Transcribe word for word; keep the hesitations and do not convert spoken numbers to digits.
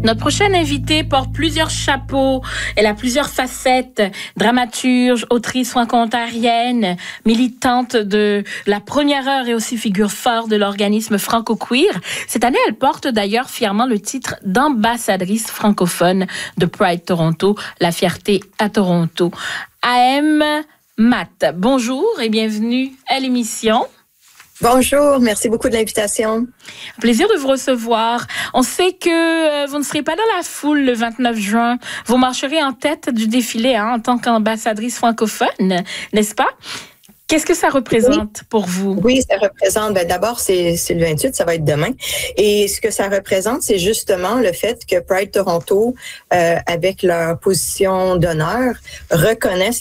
Notre prochaine invitée porte plusieurs chapeaux. Elle a plusieurs facettes. Dramaturge, autrice franco-ontarienne, militante de la première heure et aussi figure phare de l'organisme Franco-Queer. Cette année, elle porte d'ailleurs fièrement le titre d'ambassadrice francophone de Pride Toronto, la fierté à Toronto. A M Matt, bonjour et bienvenue à l'émission. Bonjour, merci beaucoup de l'invitation. Plaisir de vous recevoir. On sait que vous ne serez pas dans la foule le vingt-neuf juin. Vous marcherez en tête du défilé hein, en tant qu'ambassadrice francophone, n'est-ce pas? Qu'est-ce que ça représente oui. pour vous? Oui, ça représente, ben d'abord, c'est, c'est le vingt-huit, ça va être demain. Et ce que ça représente, c'est justement le fait que Pride Toronto, euh, avec leur position d'honneur, reconnaissent